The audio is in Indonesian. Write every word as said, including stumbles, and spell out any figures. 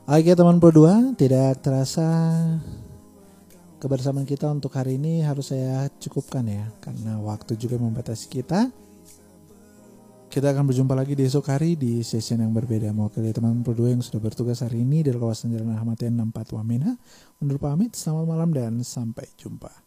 Oke teman berdua, tidak terasa kebersamaan kita untuk hari ini harus saya cukupkan ya, karena waktu juga membatasi kita. Kita akan berjumpa lagi di esok hari di session yang berbeda. Mewakili teman berdua yang sudah bertugas hari ini dari kawasan Jalan Ahmad Yani enam puluh empat Wamena, undur pamit, selamat malam dan sampai jumpa.